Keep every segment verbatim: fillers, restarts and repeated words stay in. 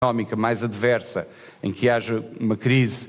económica mais adversa, em que haja uma crise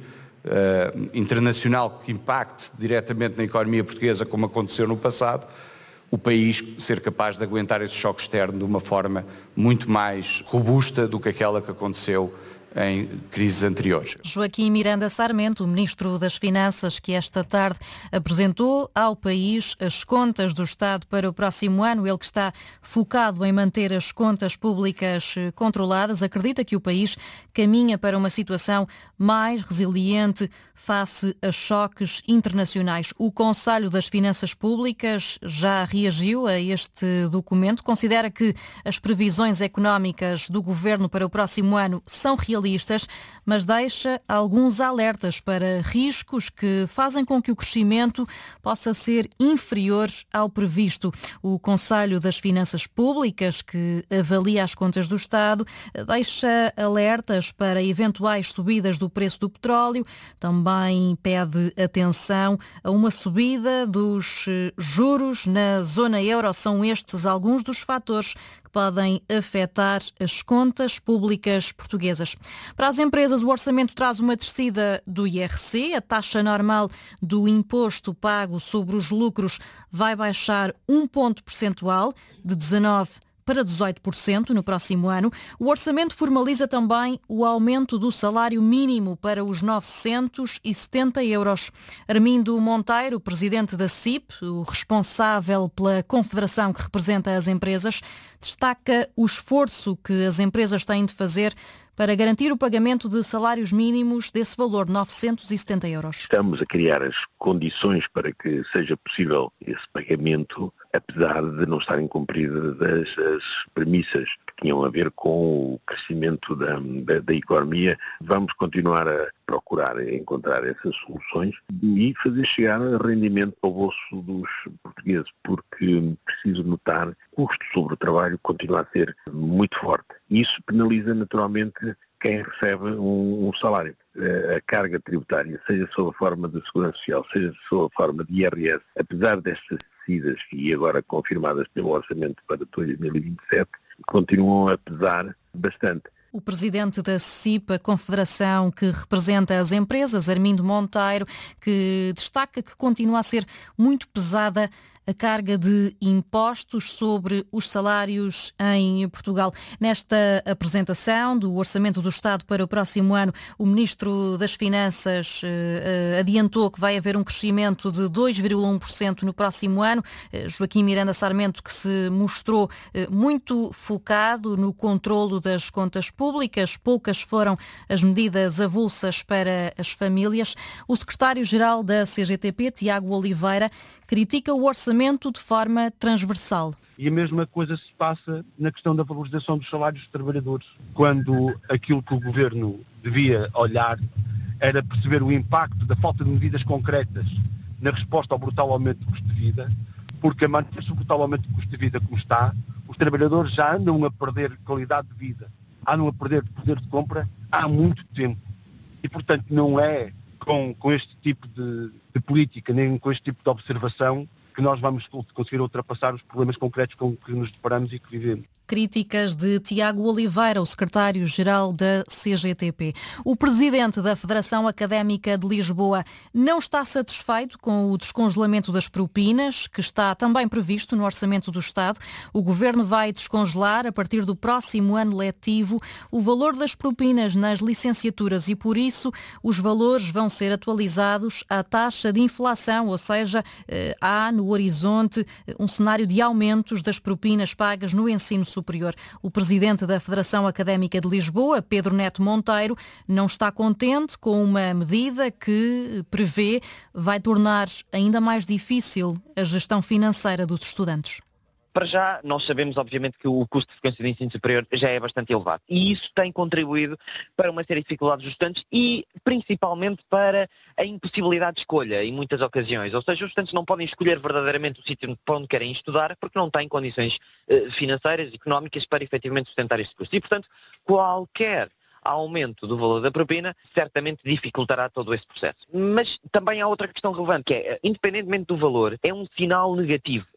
uh, internacional que impacte diretamente na economia portuguesa, como aconteceu no passado, o país ser capaz de aguentar esse choque externo de uma forma muito mais robusta do que aquela que aconteceu em crises anteriores. Joaquim Miranda Sarmento, o Ministro das Finanças, que esta tarde apresentou ao país as contas do Estado para o próximo ano. Ele que está focado em manter as contas públicas controladas, acredita que o país caminha para uma situação mais resiliente face a choques internacionais. O Conselho das Finanças Públicas já reagiu a este documento, considera que as previsões económicas do Governo para o próximo ano são realistas, mas deixa alguns alertas para riscos que fazem com que o crescimento possa ser inferior ao previsto. O Conselho das Finanças Públicas, que avalia as contas do Estado, deixa alertas para eventuais subidas do preço do petróleo, também pede atenção a uma subida dos juros na zona euro. São estes alguns dos fatores que podem afetar as contas públicas portuguesas. Para as empresas, o orçamento traz uma descida do I R C. A taxa normal do imposto pago sobre os lucros vai baixar um ponto percentual, de dezanove por cento para dezoito por cento no próximo ano. O orçamento formaliza também o aumento do salário mínimo para os novecentos e setenta euros. Armindo Monteiro, presidente da C I P, o responsável pela confederação que representa as empresas, destaca o esforço que as empresas têm de fazer para garantir o pagamento de salários mínimos desse valor, novecentos e setenta euros. Estamos a criar as condições para que seja possível esse pagamento, apesar de não estarem cumpridas as, as premissas que tinham a ver com o crescimento da, da, da economia. Vamos continuar a procurar encontrar essas soluções e fazer chegar rendimento ao bolso dos portugueses, porque preciso notar que o custo sobre o trabalho continua a ser muito forte. Isso penaliza naturalmente quem recebe um, um salário. A carga tributária, seja sob a forma de segurança social, seja sob a forma de I R S, apesar destas descidas e agora confirmadas pelo orçamento para dois mil e vinte e sete, continuam a pesar bastante. O presidente da C I P, a confederação que representa as empresas, Armindo Monteiro, que destaca que continua a ser muito pesada a carga de impostos sobre os salários em Portugal. Nesta apresentação do Orçamento do Estado para o próximo ano, o Ministro das Finanças eh, adiantou que vai haver um crescimento de dois vírgula um por cento no próximo ano. Eh, Joaquim Miranda Sarmento, que se mostrou eh, muito focado no controlo das contas públicas. Poucas foram as medidas avulsas para as famílias. O secretário-geral da C G T P, Tiago Oliveira, critica o orçamento de forma transversal. E a mesma coisa se passa na questão da valorização dos salários dos trabalhadores, quando aquilo que o Governo devia olhar era perceber o impacto da falta de medidas concretas na resposta ao brutal aumento do custo de vida, porque a manter-se o brutal aumento do custo de vida como está, os trabalhadores já andam a perder qualidade de vida, andam a perder poder de compra há muito tempo. E, portanto, não é com, com este tipo de, de política, nem com este tipo de observação, que nós vamos conseguir ultrapassar os problemas concretos com que nos deparamos e que vivemos. Críticas de Tiago Oliveira, o secretário-geral da C G T P. O presidente da Federação Académica de Lisboa não está satisfeito com o descongelamento das propinas, que está também previsto no Orçamento do Estado. O Governo vai descongelar, a partir do próximo ano letivo, o valor das propinas nas licenciaturas e, por isso, os valores vão ser atualizados à taxa de inflação, ou seja, há no horizonte um cenário de aumentos das propinas pagas no ensino superior. O presidente da Federação Académica de Lisboa, Pedro Neto Monteiro, não está contente com uma medida que prevê vai tornar ainda mais difícil a gestão financeira dos estudantes. Para já, nós sabemos, obviamente, que o custo de frequência do ensino superior já é bastante elevado. E isso tem contribuído para uma série de dificuldades dos estudantes e, principalmente, para a impossibilidade de escolha, em muitas ocasiões. Ou seja, os estudantes não podem escolher verdadeiramente o sítio para onde querem estudar porque não têm condições eh, financeiras e económicas para, efetivamente, sustentar este custo. E, portanto, qualquer aumento do valor da propina certamente dificultará todo esse processo. Mas também há outra questão relevante, que é, independentemente do valor, é um sinal negativo.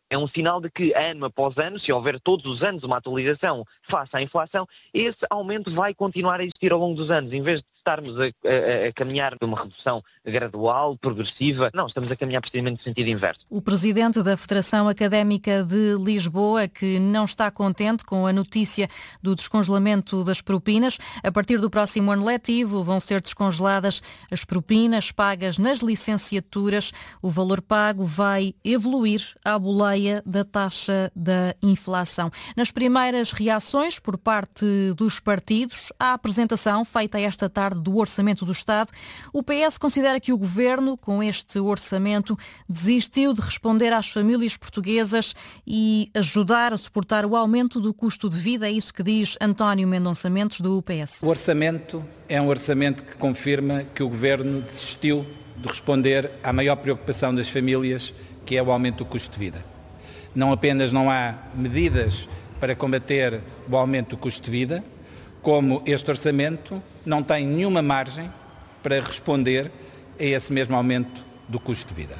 É um sinal de que, ano após ano, se houver todos os anos uma atualização face à inflação, esse aumento vai continuar a existir ao longo dos anos, em vez de estarmos a, a, a caminhar de uma redução gradual, progressiva. Não, estamos a caminhar precisamente no sentido inverso. O presidente da Federação Académica de Lisboa, que não está contente com a notícia do descongelamento das propinas. A partir do próximo ano letivo vão ser descongeladas as propinas pagas nas licenciaturas. O valor pago vai evoluir à boleia da taxa da inflação. Nas primeiras reações por parte dos partidos à apresentação feita esta tarde do Orçamento do Estado, o P S considera que o Governo, com este orçamento, desistiu de responder às famílias portuguesas e ajudar a suportar o aumento do custo de vida. É isso que diz António Mendonça Mendes, do P S. O orçamento é um orçamento que confirma que o Governo desistiu de responder à maior preocupação das famílias, que é o aumento do custo de vida. Não apenas não há medidas para combater o aumento do custo de vida, como este orçamento não tem nenhuma margem para responder a esse mesmo aumento do custo de vida.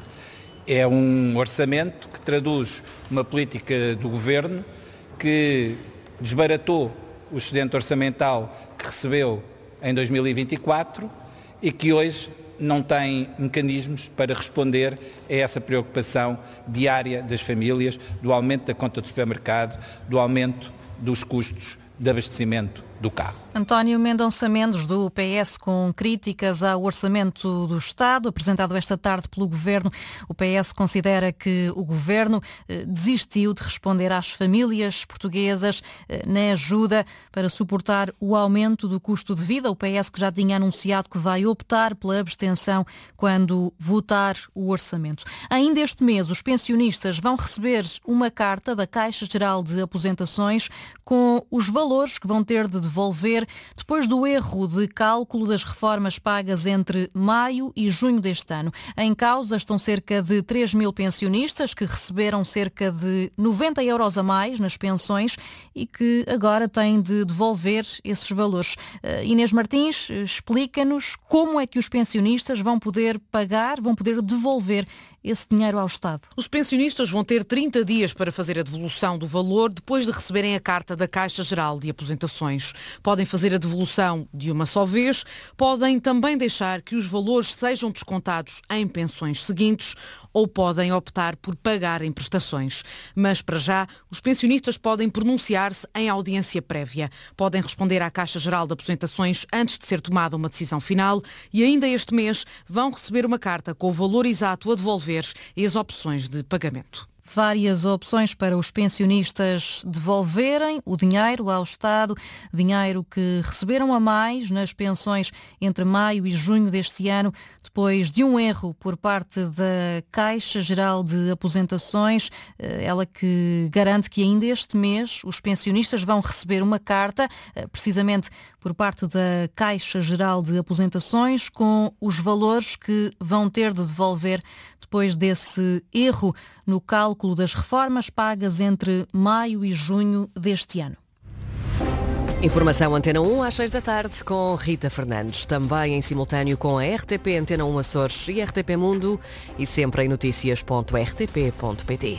É um orçamento que traduz uma política do Governo que desbaratou o excedente orçamental que recebeu em dois mil e vinte e quatro e que hoje não tem mecanismos para responder a essa preocupação diária das famílias, do aumento da conta do supermercado, do aumento dos custos de abastecimento do carro. António Mendonça Mendes, do P S, com críticas ao Orçamento do Estado, apresentado esta tarde pelo Governo. O P S considera que o Governo eh, desistiu de responder às famílias portuguesas eh, na ajuda para suportar o aumento do custo de vida. O P S que já tinha anunciado que vai optar pela abstenção quando votar o Orçamento. Ainda este mês, os pensionistas vão receber uma carta da Caixa Geral de Aposentações com os valores que vão ter de devolver depois do erro de cálculo das reformas pagas entre maio e junho deste ano. Em causa estão cerca de três mil pensionistas que receberam cerca de noventa euros a mais nas pensões e que agora têm de devolver esses valores. Uh, Inês Martins explica-nos como é que os pensionistas vão poder pagar, vão poder devolver esse dinheiro ao Estado. Os pensionistas vão ter trinta dias para fazer a devolução do valor depois de receberem a carta da Caixa Geral de Aposentações. Podem fazer a devolução de uma só vez, podem também deixar que os valores sejam descontados em pensões seguintes ou podem optar por pagar em prestações. Mas, para já, os pensionistas podem pronunciar-se em audiência prévia. Podem responder à Caixa Geral de Aposentações antes de ser tomada uma decisão final e ainda este mês vão receber uma carta com o valor exato a devolver e as opções de pagamento. Várias opções para os pensionistas devolverem o dinheiro ao Estado, dinheiro que receberam a mais nas pensões entre maio e junho deste ano, depois de um erro por parte da Caixa Geral de Aposentações, ela que garante que ainda este mês os pensionistas vão receber uma carta, precisamente por parte da Caixa Geral de Aposentações, com os valores que vão ter de devolver depois desse erro no cálculo das reformas pagas entre maio e junho deste ano. Informação Antena um às seis da tarde com Rita Fernandes. Também em simultâneo com a R T P Antena um Açores e R T P Mundo e sempre em notícias ponto r t p ponto p t.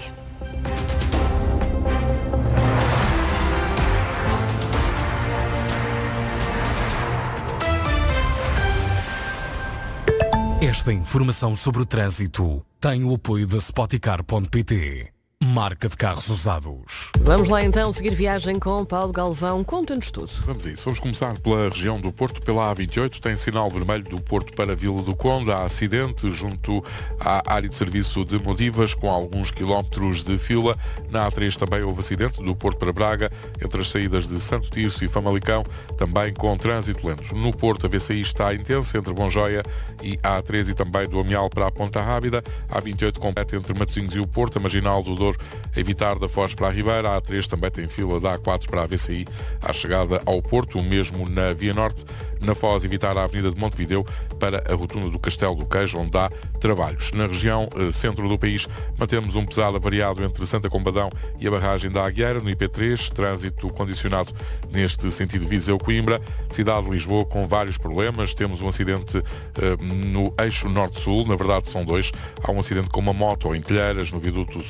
Esta informação sobre o trânsito tem o apoio da Spoticar ponto p t, marca de carros usados. Vamos lá então seguir viagem com Paulo Galvão. Conta-nos tudo. Vamos a isso. Vamos começar pela região do Porto, pela A vinte e oito. Tem sinal vermelho do Porto para Vila do Conde. Há acidente junto à área de serviço de Modivas, com alguns quilómetros de fila. Na A três também houve acidente do Porto para Braga, entre as saídas de Santo Tirso e Famalicão, também com trânsito lento. No Porto, a V C I está intensa entre Bonjoia e A três e também do Amial para a Ponta Rábida. A vinte e oito completa entre Matosinhos e o Porto, a Marginal do Douro a evitar da Foz para a Ribeira. A A três também tem fila da A quatro para a V C I à chegada ao Porto, o mesmo na Via Norte. Na Foz, evitar a Avenida de Montevideo para a rotunda do Castelo do Queijo, onde há trabalhos. Na região eh, centro do país, mantemos um pesado avariado entre Santa Combadão e a barragem da Agueira. No I P três, trânsito condicionado neste sentido Viseu-Coimbra. Cidade de Lisboa com vários problemas. Temos um acidente eh, no eixo norte-sul, na verdade são dois. Há um acidente com uma moto em Telheiras, no viaduto sobre a segunda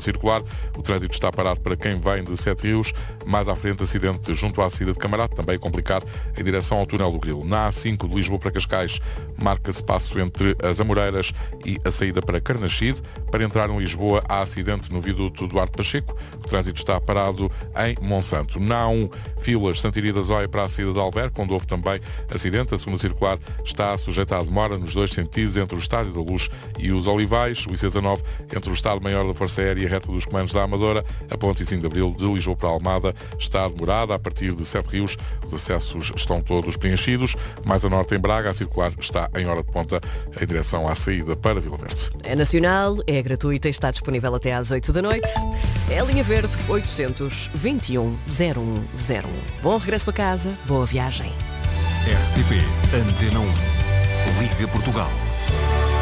circular. O trânsito está parado para quem vem de Sete Rios. Mais à frente, acidente junto à saída de Camarate, também complicar em direção ao túnel do Grilo. Na A cinco de Lisboa para Cascais, marca-se passo entre as Amoreiras e a saída para Carnaxide. Para entrar em Lisboa, há acidente no viaduto Duarte Pacheco. O trânsito está parado em Monsanto. Na A um, filas Santiria da Zóia para a saída de Alverca, onde houve também acidente. A segunda circular está sujeita à demora nos dois sentidos entre o Estádio da Luz e os Olivais. O I C dezanove entre o Estado-Maior da Força Aérea e a reta dos comandos da Amadora. A ponte vinte e cinco de Abril de Lisboa para Almada está demorada. A partir de Sete Rios, os acessos estão todos preenchidos. Mais a norte, em Braga, a circular está em hora de ponta em direção à saída para Vila Verde. É nacional, é gratuita e está disponível até às oito da noite. É a linha verde oitocentos vinte e um zero um zero um. Bom regresso a casa, boa viagem. R T P Antena um. Liga Portugal.